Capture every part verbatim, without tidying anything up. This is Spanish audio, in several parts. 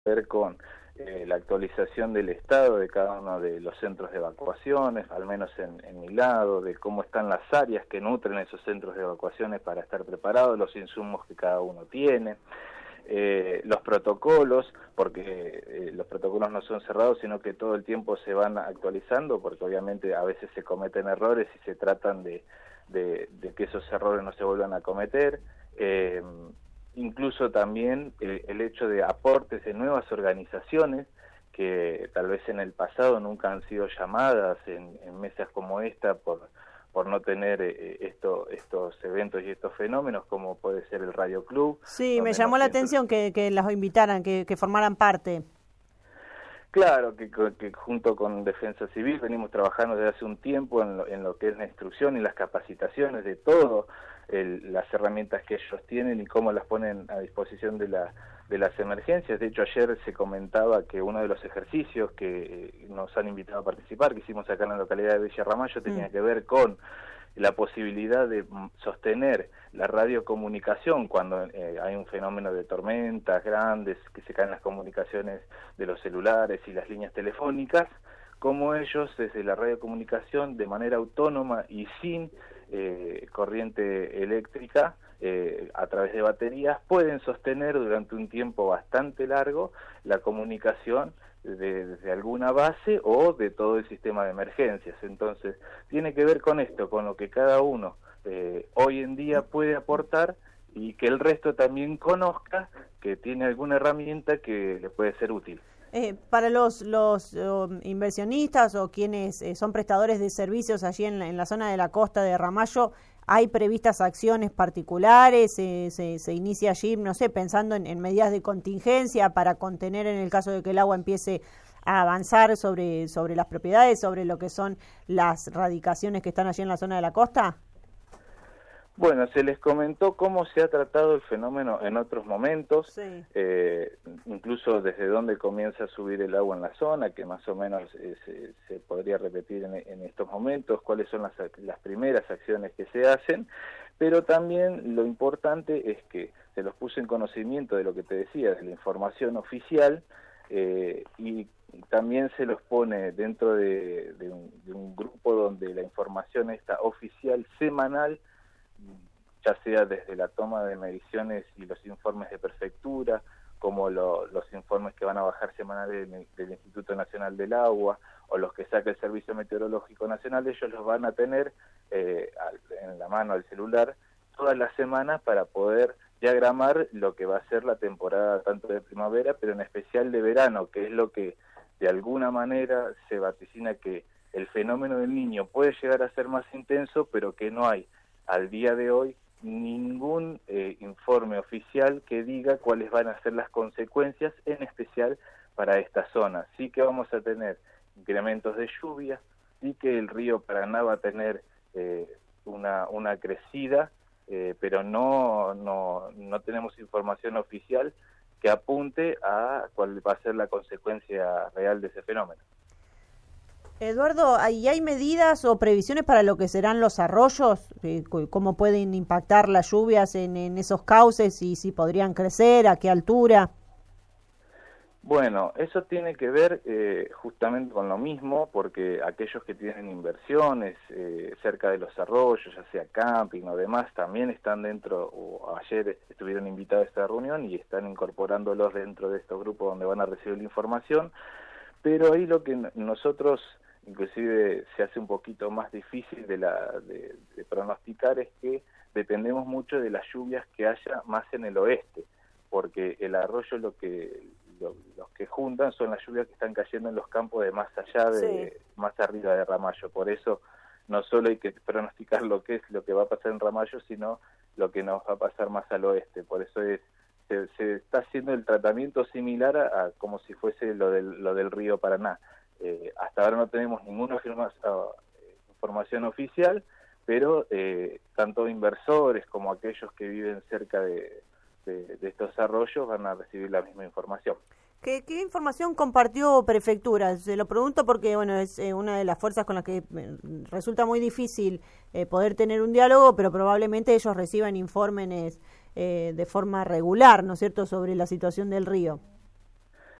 ver con eh, la actualización del estado de cada uno de los centros de evacuaciones, al menos en, en mi lado, de cómo están las áreas que nutren esos centros de evacuaciones para estar preparados, los insumos que cada uno tiene. Eh, los protocolos, porque eh, los protocolos no son cerrados, sino que todo el tiempo se van actualizando, porque obviamente a veces se cometen errores y se tratan de, de, de que esos errores no se vuelvan a cometer. Eh, incluso también el, el hecho de aportes de nuevas organizaciones que tal vez en el pasado nunca han sido llamadas en, en mesas como esta por por no tener eh, esto, estos eventos y estos fenómenos, como puede ser el Radio Club. Sí, me llamó la atención que, que las invitaran, que, que formaran parte. Claro, que, que junto con Defensa Civil venimos trabajando desde hace un tiempo en lo, en lo que es la instrucción y las capacitaciones de todo, el, las herramientas que ellos tienen y cómo las ponen a disposición de, la, de las emergencias. De hecho, ayer se comentaba que uno de los ejercicios que nos han invitado a participar, que hicimos acá en la localidad de Villa Ramallo, tenía mm. que ver con la posibilidad de sostener la radiocomunicación cuando eh, hay un fenómeno de tormentas grandes, que se caen las comunicaciones de los celulares y las líneas telefónicas, como ellos desde la radiocomunicación de manera autónoma y sin eh, corriente eléctrica eh, a través de baterías pueden sostener durante un tiempo bastante largo la comunicación De, de alguna base o de todo el sistema de emergencias. Entonces, tiene que ver con esto, con lo que cada uno eh, hoy en día puede aportar y que el resto también conozca que tiene alguna herramienta que le puede ser útil. Eh, para los, los um, inversionistas o quienes eh, son prestadores de servicios allí en la, en la zona de la costa de Ramallo, ¿hay previstas acciones particulares? Eh, se, ¿Se inicia allí, no sé, pensando en, en medidas de contingencia para contener en el caso de que el agua empiece a avanzar sobre, sobre las propiedades, sobre lo que son las radicaciones que están allí en la zona de la costa? Bueno, se les comentó cómo se ha tratado el fenómeno en otros momentos, sí. eh, incluso desde dónde comienza a subir el agua en la zona, que más o menos eh, se, se podría repetir en, en estos momentos, cuáles son las, las primeras acciones que se hacen, pero también lo importante es que se los puso en conocimiento de lo que te decía, de la información oficial, eh, y también se los pone dentro de, de, un, de un grupo donde la información está oficial semanal, ya sea desde la toma de mediciones y los informes de prefectura, como lo, los informes que van a bajar semanales del, del Instituto Nacional del Agua, o los que saca el Servicio Meteorológico Nacional, ellos los van a tener eh, en la mano al celular todas las semanas para poder diagramar lo que va a ser la temporada tanto de primavera, pero en especial de verano, que es lo que de alguna manera se vaticina que el fenómeno del Niño puede llegar a ser más intenso, pero que no hay al día de hoy ningún eh, informe oficial que diga cuáles van a ser las consecuencias, en especial para esta zona. Sí que vamos a tener incrementos de lluvia, sí que el río Paraná va a tener eh, una, una crecida, eh, pero no, no, no tenemos información oficial que apunte a cuál va a ser la consecuencia real de ese fenómeno. Eduardo, ¿y hay medidas o previsiones para lo que serán los arroyos? ¿Cómo pueden impactar las lluvias en, en esos cauces y si podrían crecer, a qué altura? Bueno, eso tiene que ver eh, justamente con lo mismo, porque aquellos que tienen inversiones eh, cerca de los arroyos, ya sea camping o demás, también están dentro, o ayer estuvieron invitados a esta reunión y están incorporándolos dentro de estos grupos donde van a recibir la información, pero ahí lo que nosotros inclusive se hace un poquito más difícil de, la, de, de pronosticar es que dependemos mucho de las lluvias que haya más en el oeste, porque el arroyo lo que lo, los que juntan son las lluvias que están cayendo en los campos de más allá, de sí. más arriba de Ramallo. Por eso no solo hay que pronosticar lo que es lo que va a pasar en Ramallo, sino lo que nos va a pasar más al oeste. Por eso es se, se está haciendo el tratamiento similar a, a como si fuese lo del, lo del río Paraná. Eh, hasta ahora no tenemos ninguna firma, uh, información oficial, pero eh, tanto inversores como aquellos que viven cerca de, de, de estos arroyos van a recibir la misma información. ¿Qué, qué información compartió Prefectura? Se lo pregunto porque bueno es eh, una de las fuerzas con las que eh, resulta muy difícil eh, poder tener un diálogo, pero probablemente ellos reciban informes eh, de forma regular, ¿no es cierto?, sobre la situación del río.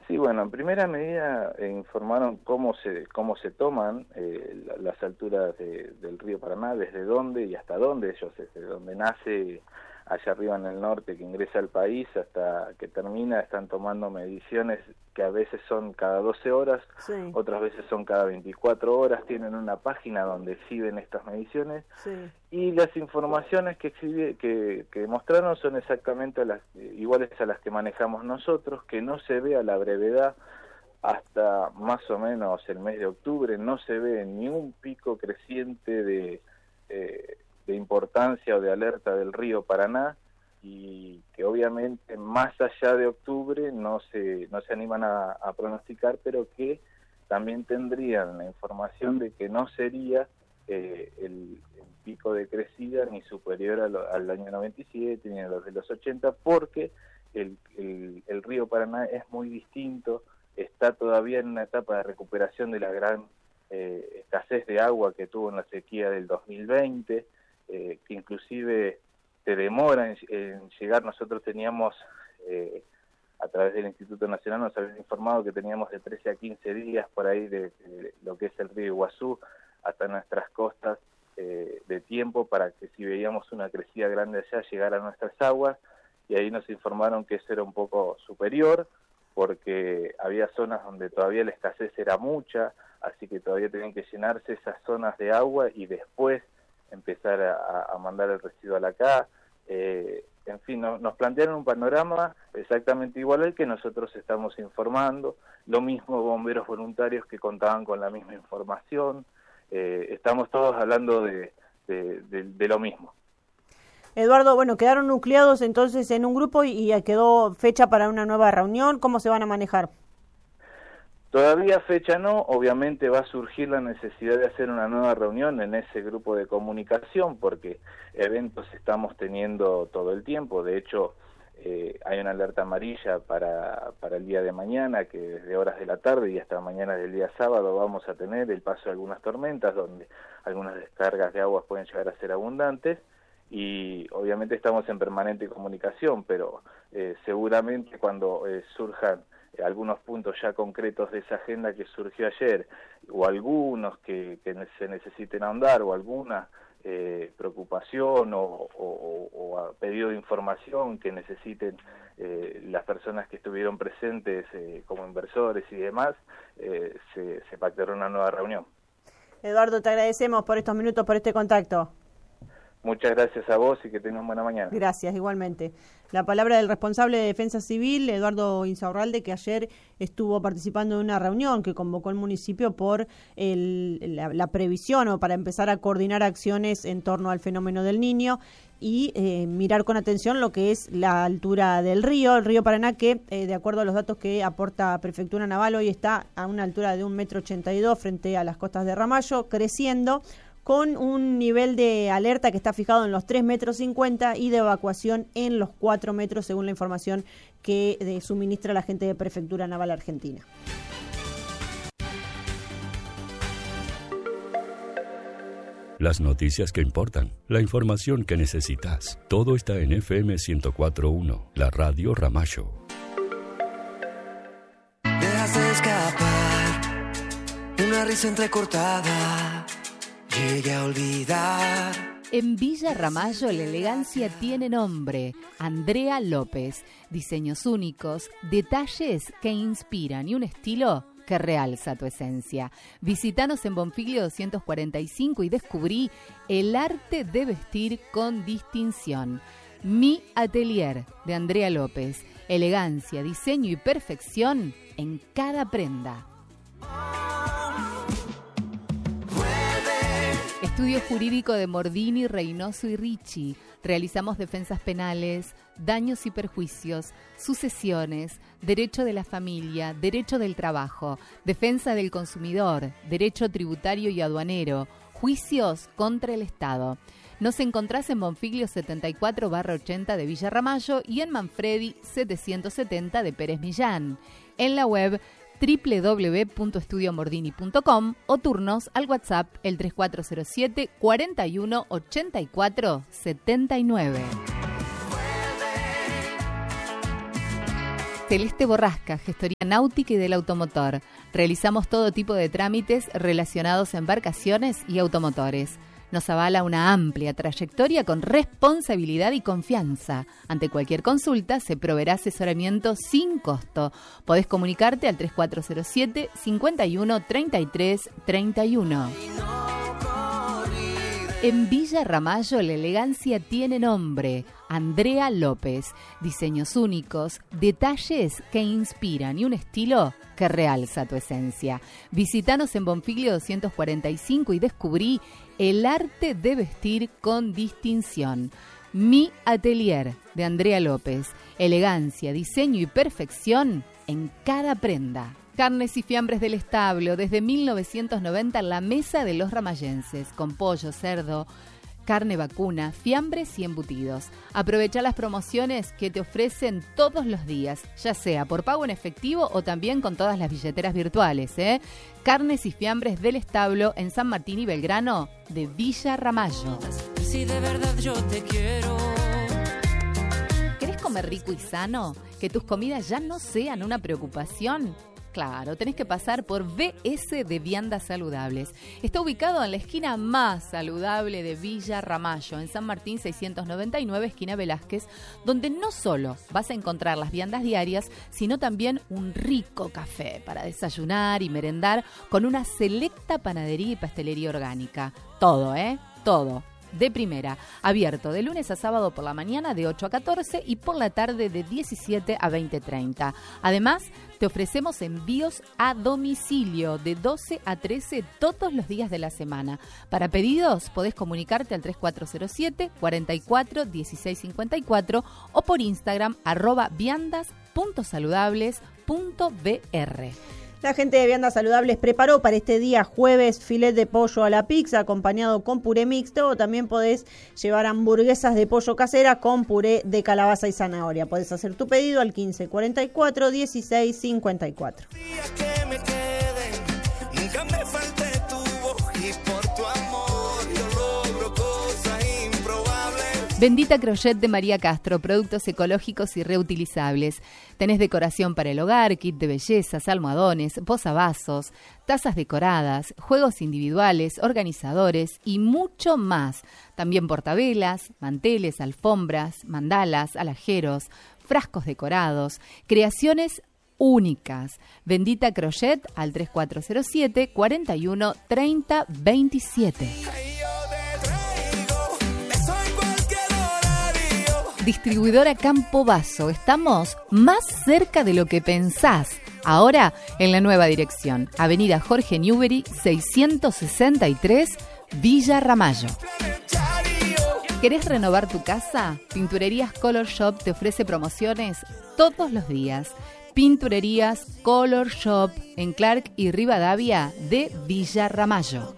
Sí, bueno, en primera medida eh, informaron cómo se cómo se toman eh, la, las alturas de, del río Paraná, desde dónde y hasta dónde, ellos desde donde nace allá arriba en el norte, que ingresa al país, hasta que termina, están tomando mediciones que a veces son cada doce horas, sí. Otras veces son cada veinticuatro horas, tienen una página donde exhiben estas mediciones, sí. Y las informaciones que, exhibe, que, que mostraron son exactamente las iguales a las que manejamos nosotros, que no se ve a la brevedad hasta más o menos el mes de octubre, no se ve ni un pico creciente de... Eh, de importancia o de alerta del río Paraná, y que obviamente más allá de octubre no se no se animan a, a pronosticar, pero que también tendrían la información de que no sería eh, el, el pico de crecida ni superior a lo, al año noventa y siete ni a los de los ochenta, porque el, el, el río Paraná es muy distinto, está todavía en una etapa de recuperación de la gran eh, escasez de agua que tuvo en la sequía del dos mil veinte, Eh, que inclusive se demora en, en llegar. Nosotros teníamos, eh, a través del Instituto Nacional, nos habían informado que teníamos de trece a quince días por ahí de, de lo que es el río Iguazú hasta nuestras costas eh, de tiempo para que si veíamos una crecida grande allá llegara a nuestras aguas, y ahí nos informaron que eso era un poco superior porque había zonas donde todavía la escasez era mucha, así que todavía tenían que llenarse esas zonas de agua y después empezar a, a mandar el residual acá. Eh, en fin, no, nos plantearon un panorama exactamente igual al que nosotros estamos informando, lo mismo bomberos voluntarios que contaban con la misma información, eh, estamos todos hablando de, de, de, de lo mismo. Eduardo, bueno, quedaron nucleados entonces en un grupo y, y quedó fecha para una nueva reunión, ¿cómo se van a manejar? Todavía fecha no, obviamente va a surgir la necesidad de hacer una nueva reunión en ese grupo de comunicación, porque eventos estamos teniendo todo el tiempo. De hecho, eh, hay una alerta amarilla para, para el día de mañana, que desde horas de la tarde y hasta mañana del día sábado vamos a tener el paso de algunas tormentas, donde algunas descargas de aguas pueden llegar a ser abundantes, y obviamente estamos en permanente comunicación, pero eh, seguramente cuando eh, surjan algunos puntos ya concretos de esa agenda que surgió ayer, o algunos que, que se necesiten ahondar, o alguna eh, preocupación o, o, o a pedido de información que necesiten eh, las personas que estuvieron presentes eh, como inversores y demás, eh, se, se pactará una nueva reunión. Eduardo, te agradecemos por estos minutos, por este contacto. Muchas gracias a vos y que tengas buena mañana. Gracias, igualmente. La palabra del responsable de Defensa Civil, Eduardo Insaurralde, que ayer estuvo participando en una reunión que convocó el municipio por el, la, la previsión o para empezar a coordinar acciones en torno al fenómeno del Niño y eh, mirar con atención lo que es la altura del río, el río Paraná, que eh, de acuerdo a los datos que aporta Prefectura Naval, hoy está a una altura de un metro ochenta y dos frente a las costas de Ramallo, creciendo, con un nivel de alerta que está fijado en los tres metros cincuenta y de evacuación en los cuatro metros, según la información que de, suministra la gente de Prefectura Naval Argentina. Las noticias que importan, la información que necesitas, todo está en F M ciento cuatro punto uno, la radio Ramallo. Dejas de escapar, una risa entrecortada. Llegué a olvidar. En Villa Ramallo la elegancia tiene nombre. Andrea López. Diseños únicos, detalles que inspiran y un estilo que realza tu esencia. Visítanos en Bonfiglio doscientos cuarenta y cinco y descubrí el arte de vestir con distinción. Mi Atelier de Andrea López. Elegancia, diseño y perfección en cada prenda. Estudio Jurídico de Mordini, Reynoso y Ricci. Realizamos defensas penales, daños y perjuicios, sucesiones, derecho de la familia, derecho del trabajo, defensa del consumidor, derecho tributario y aduanero, juicios contra el Estado. Nos encontrás en Bonfiglio setenta y cuatro barra ochenta de Villa Ramallo y en Manfredi setecientos setenta de Pérez Millán. En la web doble u doble u doble u punto estudio mordini punto com o turnos al WhatsApp el tres cuatro cero siete, cuarenta y uno, ochenta y cuatro, setenta y nueve. Celeste Borrasca, gestoría náutica y del automotor. Realizamos todo tipo de trámites relacionados a embarcaciones y automotores. Nos avala una amplia trayectoria con responsabilidad y confianza. Ante cualquier consulta se proveerá asesoramiento sin costo. Podés comunicarte al tres cuatro cero siete, cinco uno, tres tres tres uno. En Villa Ramallo la elegancia tiene nombre. Andrea López. Diseños únicos, detalles que inspiran y un estilo que realza tu esencia. Visítanos en Bonfiglio doscientos cuarenta y cinco y descubrí el arte de vestir con distinción. Mi Atelier de Andrea López. Elegancia, diseño y perfección en cada prenda. Carnes y fiambres del establo, desde mil novecientos noventa la mesa de los ramallenses, con pollo, cerdo, carne vacuna, fiambres y embutidos. Aprovecha las promociones que te ofrecen todos los días, ya sea por pago en efectivo o también con todas las billeteras virtuales, ¿eh? Carnes y fiambres del establo en San Martín y Belgrano de Villa Ramallo. Si de verdad yo te quiero. ¿Querés comer rico y sano? ¿Que tus comidas ya no sean una preocupación? Claro, tenés que pasar por B S de Viandas Saludables. Está ubicado en la esquina más saludable de Villa Ramallo, en San Martín seiscientos noventa y nueve, esquina Velázquez, donde no solo vas a encontrar las viandas diarias, sino también un rico café para desayunar y merendar con una selecta panadería y pastelería orgánica. Todo, ¿eh? Todo. De primera, abierto de lunes a sábado por la mañana de ocho a catorce y por la tarde de diecisiete a veinte treinta. Además, te ofrecemos envíos a domicilio de doce a trece todos los días de la semana. Para pedidos, podés comunicarte al tres cuatro cero siete, cuatro cuatro, uno seis cinco cuatro o por Instagram arroba viandas punto saludables punto b r. La gente de Viandas Saludables preparó para este día jueves filet de pollo a la pizza acompañado con puré mixto, o también podés llevar hamburguesas de pollo casera con puré de calabaza y zanahoria. Podés hacer tu pedido al quince cuarenta y cuatro dieciséis cincuenta y cuatro. Bendita Crochet de María Castro, productos ecológicos y reutilizables. Tenés decoración para el hogar, kit de bellezas, almohadones, posavasos, tazas decoradas, juegos individuales, organizadores y mucho más. También portavelas, manteles, alfombras, mandalas, alajeros, frascos decorados, creaciones únicas. Bendita Crochet al tres cuatro cero siete, cuatro uno, treinta, veintisiete. Distribuidora Campo Basso. Estamos más cerca de lo que pensás. Ahora en la nueva dirección. Avenida Jorge Newbery, seiscientos sesenta y tres, Villa Ramallo. ¿Querés renovar tu casa? Pinturerías Color Shop te ofrece promociones todos los días. Pinturerías Color Shop en Clark y Rivadavia de Villa Ramallo.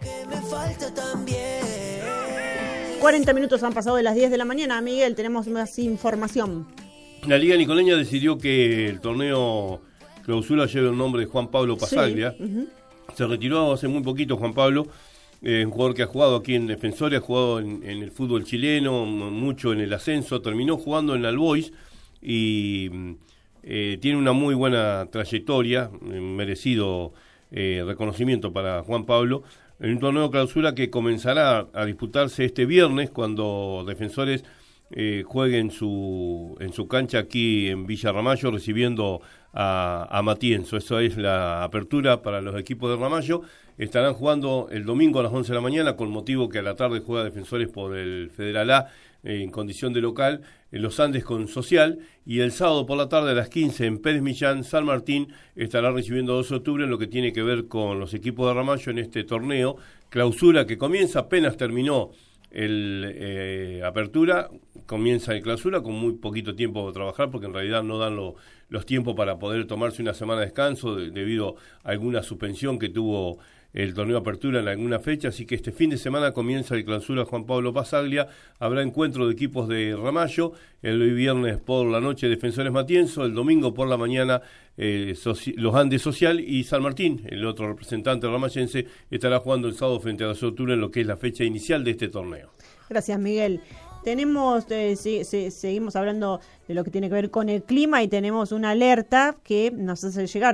cuarenta minutos han pasado de las diez de la mañana. Miguel, tenemos más información. La Liga Nicoleña decidió que el torneo clausura lleve el nombre de Juan Pablo Pasaglia. Sí. Uh-huh. Se retiró hace muy poquito Juan Pablo, eh, un jugador que ha jugado aquí en Defensores, ha jugado en, en el fútbol chileno, mucho en el ascenso, terminó jugando en All Boys y eh, tiene una muy buena trayectoria, merecido eh, reconocimiento para Juan Pablo. En un torneo clausura que comenzará a disputarse este viernes cuando Defensores eh, juegue en su, en su cancha aquí en Villa Ramallo recibiendo a, a Matienzo. Eso es la apertura para los equipos de Ramallo. Estarán jugando el domingo a las once de la mañana con motivo que a la tarde juega Defensores por el Federal A eh, en condición de local en Los Andes con Social, y el sábado por la tarde a las quince en Pérez Millán, San Martín estará recibiendo dos de octubre en lo que tiene que ver con los equipos de Ramallo en este torneo clausura que comienza, apenas terminó el eh, apertura, comienza el clausura con muy poquito tiempo de trabajar porque en realidad no dan lo, los tiempos para poder tomarse una semana de descanso de, debido a alguna suspensión que tuvo el torneo apertura en alguna fecha, así que este fin de semana comienza el clausura Juan Pablo Pasaglia, habrá encuentro de equipos de Ramallo, el viernes por la noche Defensores Matienzo, el domingo por la mañana eh, soci- los Andes Social, y San Martín, el otro representante ramallense, estará jugando el sábado frente a dos de octubre en lo que es la fecha inicial de este torneo. Gracias, Miguel. tenemos, eh, si, si, seguimos hablando de lo que tiene que ver con el clima y tenemos una alerta que nos hace llegar